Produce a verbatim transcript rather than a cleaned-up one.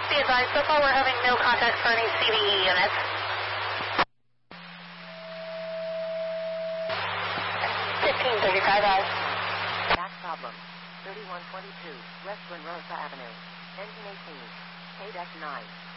Be advised, so far we're having no contact for any C V E units. fifteen thirty-five eyes. Back problem. thirty-one twenty-two, West Glen Rosa Avenue. Engine eighteen. K-nine.